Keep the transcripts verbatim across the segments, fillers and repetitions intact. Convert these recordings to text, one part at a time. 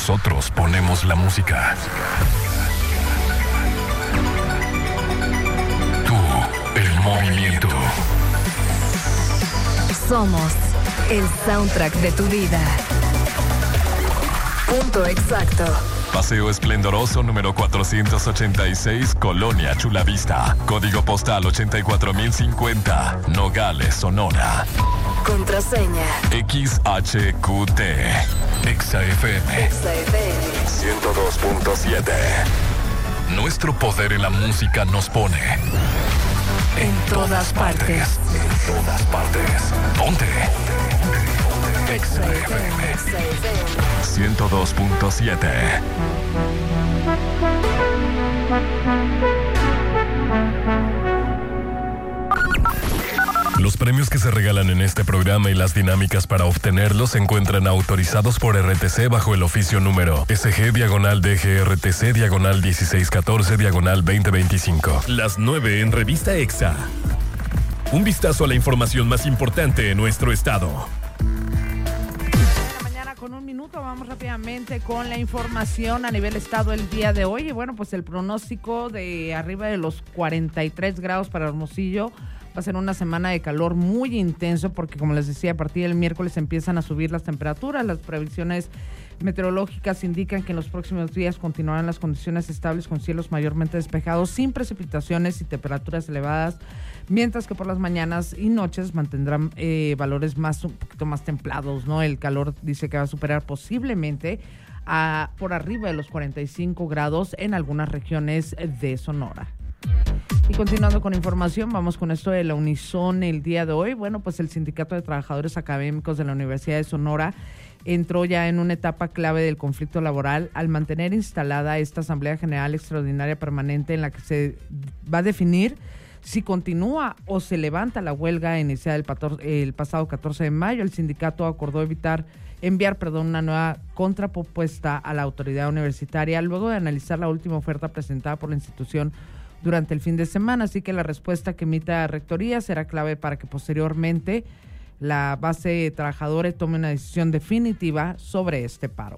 Nosotros ponemos la música. Tú, el movimiento. Somos el soundtrack de tu vida. Punto exacto. Paseo Esplendoroso número cuatrocientos ochenta y seis, Colonia Chulavista. Código postal ochenta y cuatro mil cincuenta, Nogales, Sonora. Contraseña X H Q T. Exa F M. Exa F M ciento dos punto siete. Nuestro poder en la música nos pone en, en todas partes. partes. En todas partes. Ponte. Exa F M ciento dos punto siete. Los premios que se regalan en este programa y las dinámicas para obtenerlos se encuentran autorizados por R T C bajo el oficio número S G diagonal D G R T C diagonal dieciséis catorce diagonal veinte veinticinco. Las nueve en Revista Exa. Un vistazo a la información más importante en nuestro estado. Con un minuto vamos rápidamente con la información a nivel estado el día de hoy. Y bueno, pues el pronóstico de arriba de los cuarenta y tres grados para Hermosillo. Va a ser una semana de calor muy intenso porque, como les decía, a partir del miércoles empiezan a subir las temperaturas. Las previsiones meteorológicas indican que en los próximos días continuarán las condiciones estables con cielos mayormente despejados, sin precipitaciones y temperaturas elevadas, mientras que por las mañanas y noches mantendrán eh, valores más un poquito más templados, ¿no? El calor dice que va a superar posiblemente a, por arriba de los cuarenta y cinco grados en algunas regiones de Sonora. Y continuando con información, vamos con esto de la Unison el día de hoy. Bueno, pues el Sindicato de Trabajadores Académicos de la Universidad de Sonora entró ya en una etapa clave del conflicto laboral al mantener instalada esta Asamblea General Extraordinaria Permanente en la que se va a definir si continúa o se levanta la huelga iniciada el, pator, el pasado catorce de mayo. El sindicato acordó evitar enviar perdón, una nueva contrapropuesta a la autoridad universitaria luego de analizar la última oferta presentada por la institución durante el fin de semana, así que la respuesta que emita Rectoría será clave para que posteriormente la base trabajadora tome una decisión definitiva sobre este paro.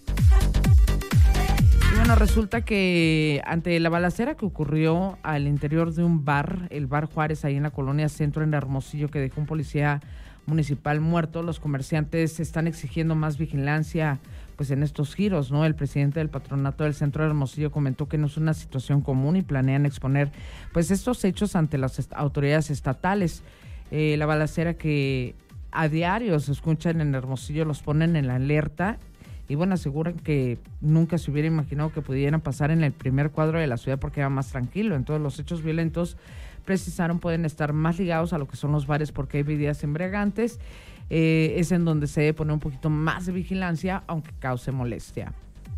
Y bueno, resulta que ante la balacera que ocurrió al interior de un bar, el Bar Juárez, ahí en la colonia Centro, en Hermosillo, que dejó un policía municipal muerto, los comerciantes están exigiendo más vigilancia pues en estos giros, ¿no? El presidente del patronato del Centro de Hermosillo comentó que no es una situación común y planean exponer pues estos hechos ante las est- autoridades estatales. Eh, la balacera que a diario se escuchan en Hermosillo los ponen en la alerta y bueno, aseguran que nunca se hubiera imaginado que pudieran pasar en el primer cuadro de la ciudad porque era más tranquilo. Entonces los hechos violentos, precisaron, pueden estar más ligados a lo que son los bares porque hay bebidas embriagantes. Eh, es en donde se debe poner un poquito más de vigilancia, aunque cause molestia.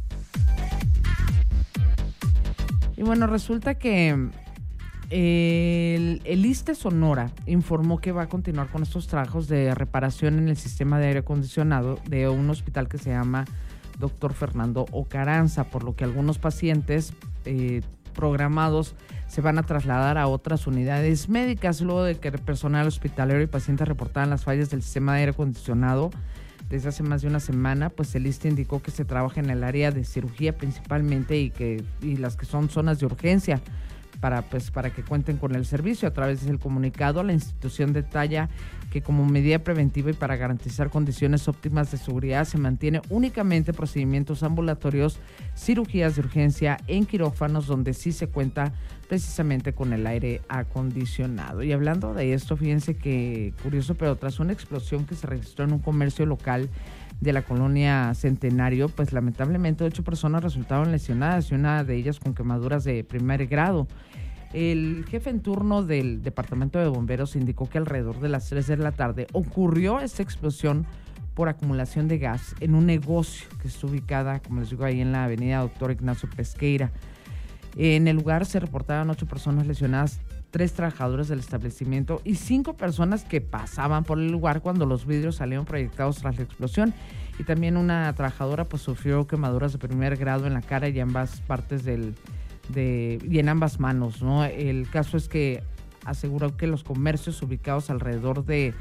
Y bueno, resulta que eh, el, el ISSSTE Sonora informó que va a continuar con estos trabajos de reparación en el sistema de aire acondicionado de un hospital que se llama Doctor Fernando Ocaranza, por lo que algunos pacientes eh, programados se van a trasladar a otras unidades médicas luego de que el personal hospitalario y pacientes reportaran las fallas del sistema de aire acondicionado desde hace más de una semana. Pues el ISSSTE indicó que se trabaja en el área de cirugía principalmente y que y las que son zonas de urgencia para pues para que cuenten con el servicio. A través del comunicado, la institución detalla que como medida preventiva y para garantizar condiciones óptimas de seguridad se mantiene únicamente procedimientos ambulatorios, cirugías de urgencia en quirófanos donde sí se cuenta precisamente con el aire acondicionado. Y hablando de esto, fíjense que curioso, pero tras una explosión que se registró en un comercio local de la colonia Centenario, pues lamentablemente ocho personas resultaron lesionadas y una de ellas con quemaduras de primer grado. El jefe en turno del Departamento de Bomberos indicó que alrededor de las tres de la tarde ocurrió esta explosión por acumulación de gas en un negocio que está ubicada, como les digo, ahí en la avenida Doctor Ignacio Pesqueira. En el lugar se reportaron ocho personas lesionadas, tres trabajadores del establecimiento y cinco personas que pasaban por el lugar cuando los vidrios salieron proyectados tras la explosión. Y también una trabajadora pues sufrió quemaduras de primer grado en la cara y ambas partes del de y en ambas manos, ¿no? El caso es que aseguró que los comercios ubicados alrededor de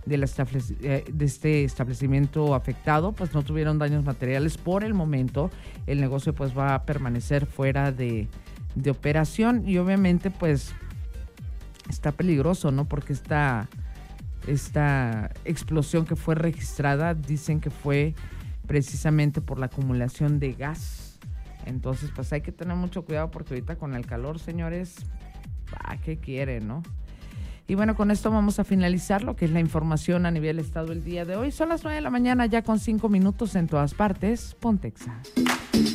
de, la establec- eh, de este establecimiento afectado, pues no tuvieron daños materiales por el momento. El negocio pues va a permanecer fuera de, de operación y obviamente pues está peligroso, ¿no? Porque esta, esta explosión que fue registrada, dicen que fue precisamente por la acumulación de gas. Entonces, pues hay que tener mucho cuidado porque ahorita con el calor, señores, ¿a qué quieren, no? Y bueno, con esto vamos a finalizar lo que es la información a nivel estado el día de hoy. Son las nueve de la mañana, ya con cinco minutos en todas partes. Pontexa.